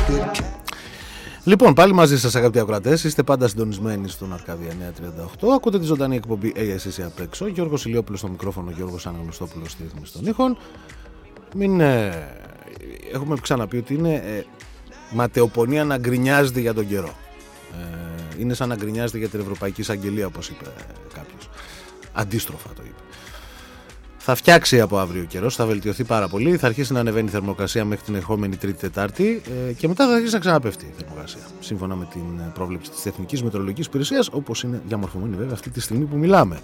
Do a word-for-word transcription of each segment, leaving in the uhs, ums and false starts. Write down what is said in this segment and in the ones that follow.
Λοιπόν, πάλι μαζί σας αγαπητοί ακροατές, είστε πάντα συντονισμένοι στον Αρκάδια εννιακόσια τριάντα οκτώ. Ακούτε τη ζωντανή εκπομπή έι ες ες απ' έξω. Γιώργος Ηλιόπουλος στο μικρόφωνο, Γιώργος Αναγνωστόπουλος στη ρύθμιση των ήχων. Μην ε, έχουμε ξαναπεί ότι είναι ε, ματαιοπονία να γκρινιάζεται για τον καιρό. Ε, είναι σαν να γκρινιάζεται για την Ευρωπαϊκή Εισαγγελία, όπως είπε κάποιος. Αντίστροφα το είπε. Θα φτιάξει από αύριο ο καιρός, θα βελτιωθεί πάρα πολύ, θα αρχίσει να ανεβαίνει η θερμοκρασία μέχρι την ερχόμενη Τρίτη-Τετάρτη ε, και μετά θα αρχίσει να ξαναπέφτει η θερμοκρασία. Σύμφωνα με την πρόβλεψη της Εθνικής Μετεωρολογικής Υπηρεσίας, όπως είναι διαμορφωμένη βέβαια αυτή τη στιγμή που μιλάμε.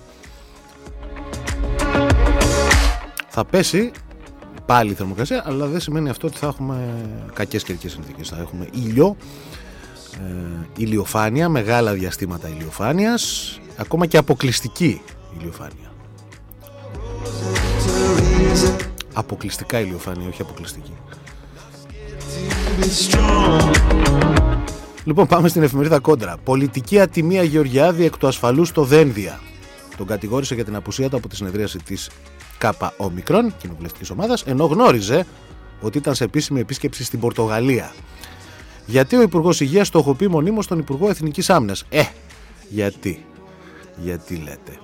Θα πέσει πάλι η θερμοκρασία, αλλά δεν σημαίνει αυτό ότι θα έχουμε κακές καιρικές συνθήκες. Θα έχουμε ήλιο, ε, ηλιοφάνεια, μεγάλα διαστήματα ηλιοφάνειας, ακόμα και αποκλειστική ηλιοφάνεια. Αποκλειστικά ηλιοφάνεια, όχι αποκλειστική. Λοιπόν, πάμε στην εφημερίδα Κόντρα. Πολιτική ατιμία Γεωργιάδη εκ του ασφαλούς στο Δένδια. Τον κατηγόρησε για την απουσία του από τη συνεδρίαση της ΚΟ κοινοβουλευτικής ομάδας, ενώ γνώριζε ότι ήταν σε επίσημη επίσκεψη στην Πορτογαλία. Γιατί ο Υπουργός Υγείας στοχοποιεί μονίμως τον Υπουργό Εθνικής Άμυνας? Ε, γιατί, γιατί λέτε.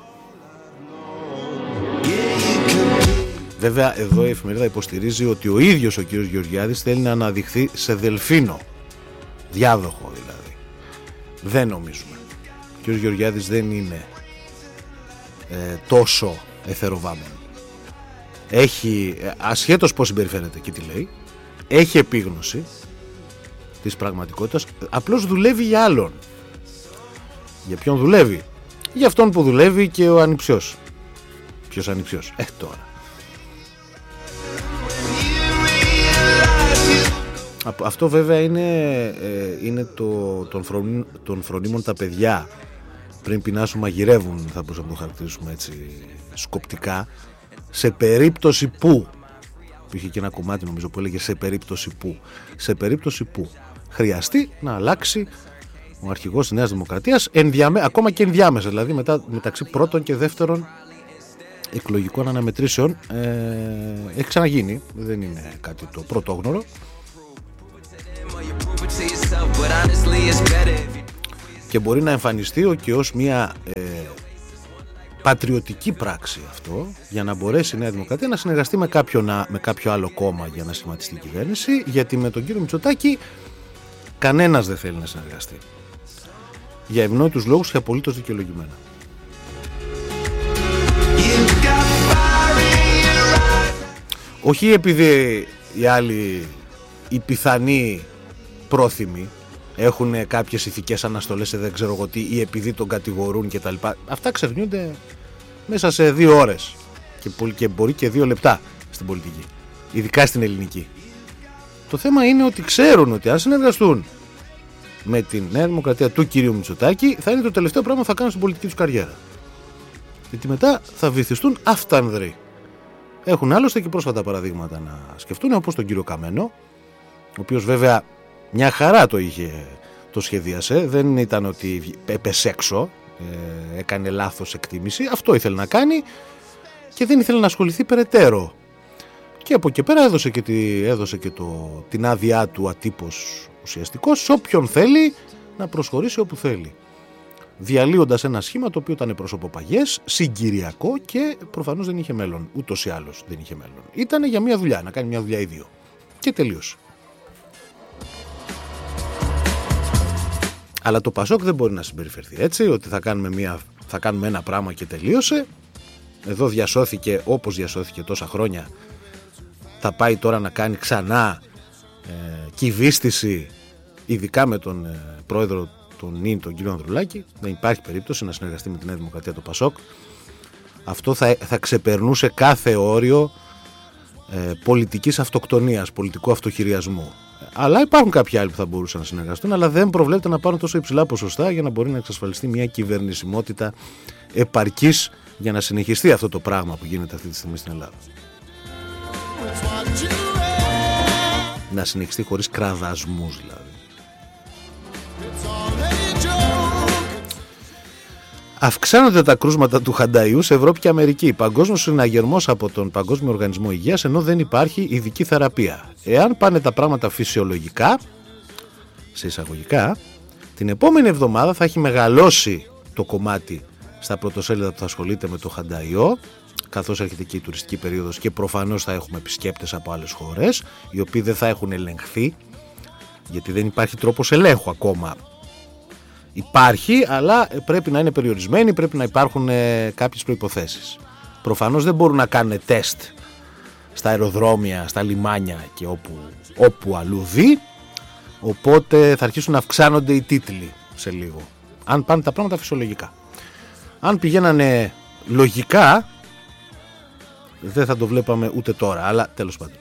Βέβαια, εδώ η εφημερίδα υποστηρίζει ότι ο ίδιος ο κ. Γεωργιάδης θέλει να αναδειχθεί σε δελφίνο. Διάδοχο δηλαδή. Δεν νομίζουμε. Ο κ. Γεωργιάδης δεν είναι ε, τόσο εθεροβάμενο. Έχει, ασχέτως πώς συμπεριφέρεται και τι λέει, έχει επίγνωση της πραγματικότητας, απλώς δουλεύει για άλλον. Για ποιον δουλεύει? Για αυτόν που δουλεύει και ο ανιψιός. Ποιος ανιψιός? Ε, τώρα. Αυτό βέβαια είναι, ε, είναι το, των, φρονί, των φρονίμων τα παιδιά πριν πεινάσουν μαγειρεύουν, θα μπορούσαμε να το χαρακτηρίσουμε έτσι σκοπτικά, σε περίπτωση που, που είχε και ένα κομμάτι νομίζω που έλεγε σε περίπτωση που, σε περίπτωση που χρειαστεί να αλλάξει ο αρχηγός της Νέας Δημοκρατίας, ενδιαμε, ακόμα και ενδιάμεσα, δηλαδή μετά, μεταξύ πρώτων και δεύτερων εκλογικών αναμετρήσεων. ε, έχει ξαναγίνει, δεν είναι κάτι το πρωτόγνωρο. Και μπορεί να εμφανιστεί και ως μια ε, πατριωτική πράξη αυτό, για να μπορέσει η Νέα Δημοκρατία να συνεργαστεί με κάποιο, να, με κάποιο άλλο κόμμα για να σχηματιστεί η κυβέρνηση, γιατί με τον κύριο Μητσοτάκη κανένας δεν θέλει να συνεργαστεί. Για ευνόητους λόγους και απολύτως δικαιολογημένα. Όχι επειδή οι άλλοι, οι πιθανοί πρόθυμοι, έχουν κάποιες ηθικές αναστολές, δεν ξέρω εγώ τι, ή επειδή τον κατηγορούν κτλ. Αυτά ξερνιούνται μέσα σε δύο ώρες και, και μπορεί και δύο λεπτά στην πολιτική, ειδικά στην ελληνική. Το θέμα είναι ότι ξέρουν ότι αν συνεργαστούν με την Νέα Δημοκρατία του κυρίου Μητσοτάκη, θα είναι το τελευταίο πράγμα που θα κάνουν στην πολιτική τους καριέρα. Γιατί μετά θα βυθιστούν αυτανδροί. Έχουν άλλωστε και πρόσφατα παραδείγματα να σκεφτούν, όπως τον κύριο Καμένο, ο οποίος βέβαια μια χαρά το είχε, το σχεδίασε, δεν ήταν ότι έπεσε έξω, ε, έκανε λάθος εκτίμηση, αυτό ήθελε να κάνει και δεν ήθελε να ασχοληθεί περαιτέρω. Και από εκεί πέρα έδωσε και, τη, έδωσε και το, την άδειά του ατύπως ουσιαστικός σε όποιον θέλει να προσχωρήσει όπου θέλει. Διαλύοντας ένα σχήμα το οποίο ήταν προσωποπαγές, συγκυριακό και προφανώς δεν είχε μέλλον. Ούτως ή άλλως δεν είχε μέλλον. Ήτανε για μια δουλειά, να κάνει μια δουλειά ή δύο. Και τελείωσε. Αλλά το Πασόκ δεν μπορεί να συμπεριφερθεί έτσι, ότι θα κάνουμε, μια, θα κάνουμε ένα πράγμα και τελείωσε. Εδώ διασώθηκε όπως διασώθηκε τόσα χρόνια. Θα πάει τώρα να κάνει ξανά ε, κυβίστηση, ειδικά με τον ε, πρόεδρο τον νυν, τον κύριο Ανδρουλάκη. Δεν υπάρχει περίπτωση να συνεργαστεί με τη Νέα Δημοκρατία το Πασόκ. Αυτό θα, θα ξεπερνούσε κάθε όριο ε, πολιτικής αυτοκτονίας, πολιτικού αυτοχειριασμού. Αλλά υπάρχουν κάποιοι άλλοι που θα μπορούσαν να συνεργαστούν, αλλά δεν προβλέπεται να πάρουν τόσο υψηλά ποσοστά για να μπορεί να εξασφαλιστεί μια κυβερνησιμότητα επαρκής για να συνεχιστεί αυτό το πράγμα που γίνεται αυτή τη στιγμή στην Ελλάδα. Να συνεχιστεί χωρίς κραδασμούς δηλαδή. Αυξάνονται τα κρούσματα του χανταϊού σε Ευρώπη και Αμερική. Παγκόσμιος συναγερμός από τον Παγκόσμιο Οργανισμό Υγείας, ενώ δεν υπάρχει ειδική θεραπεία. Εάν πάνε τα πράγματα φυσιολογικά, σε εισαγωγικά, την επόμενη εβδομάδα θα έχει μεγαλώσει το κομμάτι στα πρωτοσέλιδα που θα ασχολείται με το Χανταϊό, καθώς έρχεται και η τουριστική περίοδος και προφανώς θα έχουμε επισκέπτες από άλλες χώρες, οι οποίοι δεν θα έχουν ελεγχθεί, γιατί δεν υπάρχει τρόπος ελέγχου ακόμα. Υπάρχει, αλλά πρέπει να είναι περιορισμένοι, πρέπει να υπάρχουν ε, κάποιες προϋποθέσεις. Προφανώς δεν μπορούν να κάνουν τεστ στα αεροδρόμια, στα λιμάνια και όπου, όπου αλλού δει, οπότε θα αρχίσουν να αυξάνονται οι τίτλοι σε λίγο, αν πάνε τα πράγματα φυσιολογικά. Αν πηγαίνανε λογικά, δεν θα το βλέπαμε ούτε τώρα, αλλά τέλος πάντων.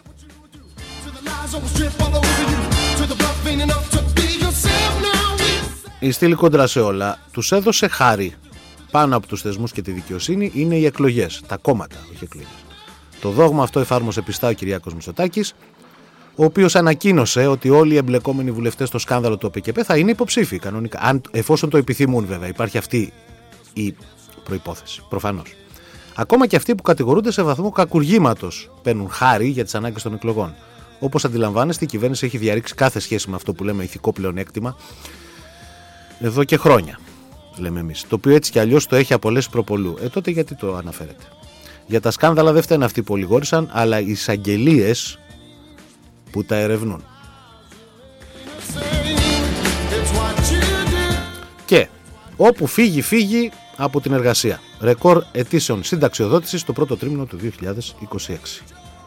Η στήλη κόντρα σε όλα τους έδωσε χάρη πάνω από τους θεσμούς και τη δικαιοσύνη είναι οι εκλογές, τα κόμματα, όχι εκλογές. Το δόγμα αυτό εφάρμοσε πιστά ο Κυριάκος Μητσοτάκης, ο οποίος ανακοίνωσε ότι όλοι οι εμπλεκόμενοι βουλευτές στο σκάνδαλο του ΟΠΕΚΕΠΕ θα είναι υποψήφοι κανονικά, αν, εφόσον το επιθυμούν βέβαια, υπάρχει αυτή η προϋπόθεση, προφανώς. Ακόμα και αυτοί που κατηγορούνται σε βαθμό κακουργήματος παίρνουν χάρη για τις ανάγκες των εκλογών. Όπως αντιλαμβάνεστε, η κυβέρνηση έχει διαρρήξει κάθε σχέση με αυτό που λέμε ηθικό πλεονέκτημα εδώ και χρόνια, λέμε εμείς. Το οποίο έτσι κι αλλιώς το έχει απολέσει προπολού. Ε, τότε γιατί το αναφέρετε? Για τα σκάνδαλα δεν φταίνουν αυτοί που ολιγόρησαν, αλλά οι εισαγγελίες που τα ερευνούν. Και όπου φύγει, φύγει από την εργασία. Ρεκόρ αιτήσεων συνταξιοδότησης το πρώτο τρίμηνο του δύο χιλιάδες είκοσι έξι.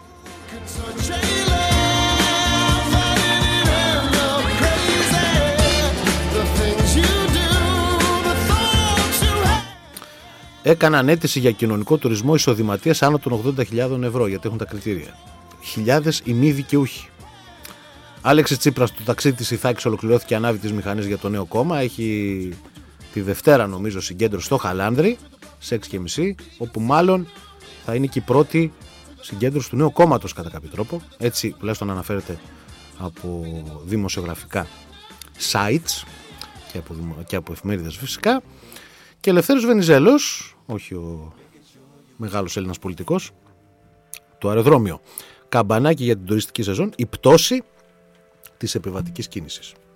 Έκαναν αίτηση για κοινωνικό τουρισμό εισοδηματίας άνω των ογδόντα χιλιάδες ευρώ, γιατί έχουν τα κριτήρια. Χιλιάδες οι μη δικαιούχοι. Άλεξης Τσίπρας, το ταξίδι της Ιθάκης ολοκληρώθηκε, ανάβει τις μηχανές για το νέο κόμμα. Έχει τη Δευτέρα, νομίζω, συγκέντρωση στο Χαλάνδρι, σε έξι και μισή, όπου μάλλον θα είναι και η πρώτη συγκέντρωση του νέου κόμματος κατά κάποιο τρόπο. Έτσι, τουλάχιστον αναφέρεται από δημοσιογραφικά sites και από, και από εφημερίδες φυσικά. Και Ελευθέριος Βενιζέλος, όχι ο μεγάλος Έλληνας πολιτικός, το αεροδρόμιο καμπανάκι για την τουριστική σεζόν, η πτώση της επιβατικής κίνησης.